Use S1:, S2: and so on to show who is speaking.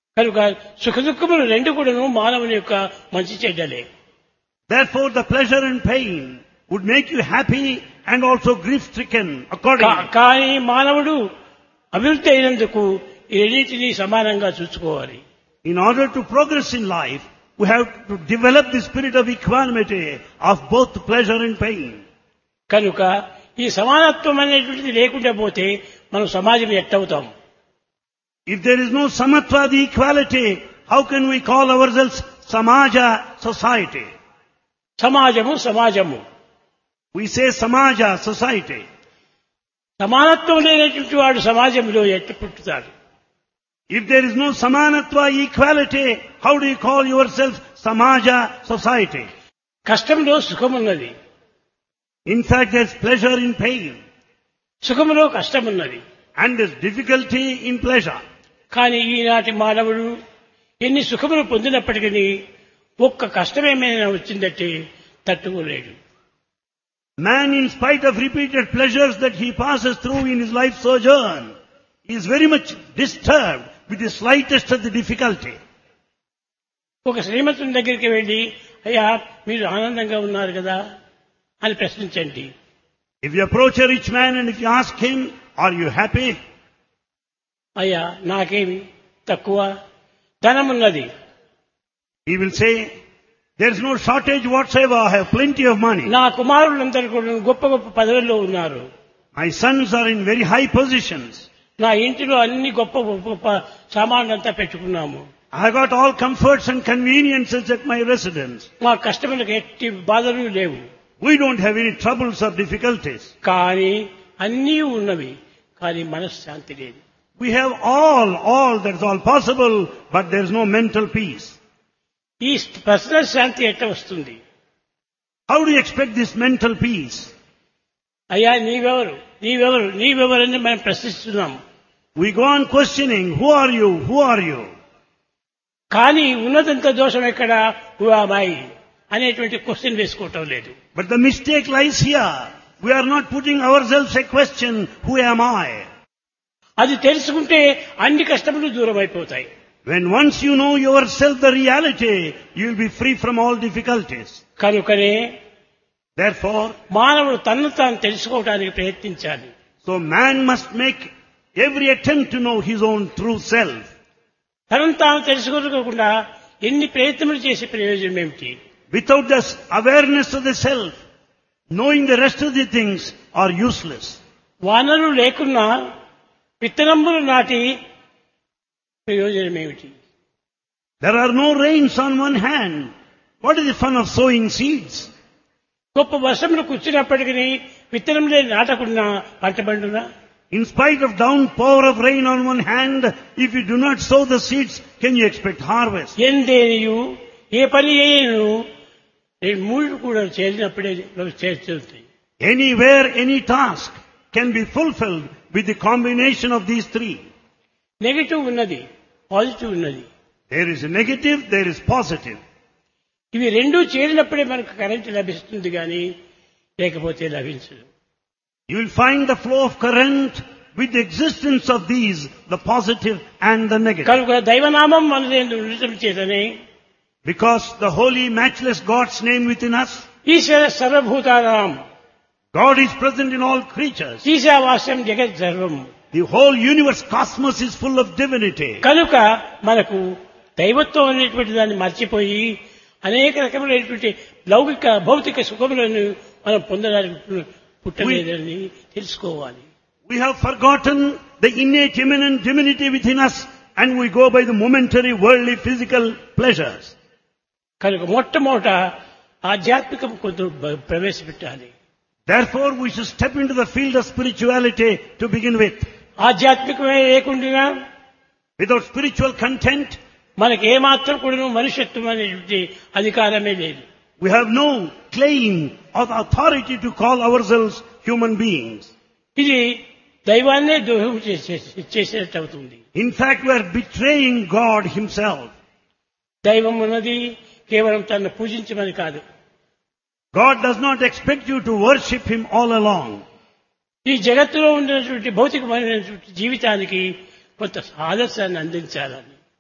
S1: కనుక సుఖ దుఃఖములు రెండు కూడాను మానవుని యొక్క మంచి చెడ్డలే.
S2: Therefore, the pleasure and pain would make you happy and also grief-stricken accordingly.
S1: కానీ మానవుడు అభివృద్ధి అయినందుకు ఈ రెండింటినీ సమానంగా చూసుకోవాలి.
S2: In order to progress in life, we have to develop the spirit of equanimity of both pleasure and pain.
S1: కనుక ఈ సమానత్వం అనేటువంటిది లేకుండా పోతే మనం సమాజం ఎట్టవుతాం?
S2: If there is no samatva, the equality, how can we call ourselves samaja, society?
S1: సమాజము సమాజము.
S2: We say samaja, society.
S1: సమానత్వం లేనటువంటి వాడు సమాజంలో ఎట్టు పుట్టుతాడు?
S2: If there is no samanatva, equality, how do you call yourself samaja, society?
S1: కష్టంలో సుఖమున్నది,
S2: In fact, there's pleasure in pain
S1: సుఖములో కష్టమున్నది.
S2: and there's difficulty in pleasure.
S1: కానీ ఈనాటి మానవుడు ఎన్ని సుఖములు పొందినప్పటికీ ఒక్క కష్టమేమైనా వచ్చిందంటే తట్టుకోలేడు.
S2: Man, in spite of repeated pleasures that he passes through in his life sojourn, is very much disturbed with the slightest of the difficulty.
S1: ఒక శ్రీమంతుని దగ్గరికి వెళ్ళి, అయ్యా మీరు ఆనందంగా ఉన్నారు కదా అని ప్రశ్నించండి.
S2: If you approach a rich man and if you ask him, are you happy?
S1: అయ్యా నాకేమి తక్కువ, ధనమున్నది.
S2: He will say, there's no shortage whatsoever, I have plenty of money.
S1: నా కుమారులందరూ కూడా గొప్ప గొప్ప పదవుల్లో ఉన్నారు.
S2: My sons are in very high positions.
S1: నా ఇంటిలో అన్ని గొప్ప గొప్ప సామాన్లంతా పెట్టుకున్నాము.
S2: I got all comforts and conveniences at my residence.
S1: మా కష్టములకు ఎట్టి బాధలు లేవు.
S2: We don't have any troubles or difficulties.
S1: కానీ అన్నీ ఉన్నవి, కానీ మనశ్శాంతి లేదు.
S2: We have all, that's all possible, but there's no mental peace.
S1: ఈ పర్సనల్ శాంతి ఎట్లా వస్తుంది?
S2: How do you expect this mental peace?
S1: అయ్యా నీవెవరు నీవెవరు నీవెవరని మనం ప్రశ్నిస్తున్నాం.
S2: We go on questioning, who are you, who are you?
S1: కానీ ఉన్నదంత దోషం ఎక్కడ, హూ యామ్ ఐ అనేటువంటి క్వశ్చన్ వేసుకోవటం లేదు.
S2: But the mistake lies here. We are not putting ourselves a question, who am I?
S1: అది తెలుసుకుంటే అన్ని కష్టములు దూరం అయిపోతాయి.
S2: When once you know yourself the reality, you will be free from all difficulties.
S1: కనుకనే
S2: Therefore,
S1: మానవుడు తన్ను తాను తెలుసుకోవడానికి ప్రయత్నించాలి.
S2: so man must make every attempt to know his own true self.
S1: తనను తాను తెలుసుకోకుండా ఎన్ని ప్రయత్నములు చేసే ప్రయోజనం ఏమిటి?
S2: Without this awareness of the self, knowing the rest of the things are useless.
S1: వానలు లేకున్నా విత్తనములు నాటి ప్రయోజనం ఏమిటి?
S2: There are no rains on one hand. What is the fun of sowing seeds?
S1: గొప్ప వర్షములు కూర్చున్నప్పటికీ విత్తనములే నాటకుండా పంట పండునా?
S2: In spite of downpour of rain on one hand, if you do not sow the seeds, can you expect harvest?
S1: ఎందేనియు ఏ పని చేయను మూడు కూడా చేరినప్పుడే చేస్తుంది.
S2: Anywhere, any task can be fulfilled with the combination of these three.
S1: Negative ఉన్నది, positive ఉన్నది.
S2: There is a negative, there is positive.
S1: ఇవి రెండూ చేరినప్పుడే మనకు కరెంట్ లభిస్తుంది కానీ లేకపోతే లభించదు.
S2: You will find the flow of current with the existence of these, the positive and the negative.
S1: కనుక దైవనామం మనదేందు ఉండటం చేతనే,
S2: Because the holy, matchless God's name within us,
S1: ఈశ్వర సర్వభూతానాం,
S2: God is present in all creatures.
S1: ఈశావాస్యం జగత్ సర్వం.
S2: The whole universe, cosmos is full of divinity.
S1: కనుక మనకు దైవత్వం అనేటువంటి దాన్ని మర్చిపోయి అనేక రకములైనటువంటి లౌకిక భౌతిక సుఖములను మనం పొందడానికి పుట్టలేదని తెలుసుకోవాలి.
S2: We have forgotten the innate immanent divinity within us and we go by the momentary worldly physical pleasures.
S1: కనుక మొట్టమొదట ఆధ్యాత్మికం కొంత ప్రవేశపెట్టాలి.
S2: Therefore we should step into the field of spirituality to begin with.
S1: ఆధ్యాత్మికమే లేకుండా
S2: Without spiritual content,
S1: మనకి ఏమాత్రం కూడా మనుష్యత్వం అనేటువంటి అధికారమే లేదు.
S2: we have no claim of authority to call ourselves human beings.
S1: ఇది దైవాన్నే ద్రోహం చేసేటట్టు అవుతుంది.
S2: In fact, we are betraying God himself.
S1: దైవం ఉన్నది కేవలం తనను పూజించమని కాదు.
S2: God does not expect you to worship him all along.
S1: ఈ జగత్తులో ఉన్నటువంటి భౌతికమైనటువంటి జీవితానికి కొంత ఆదర్శాన్ని అందించాలని.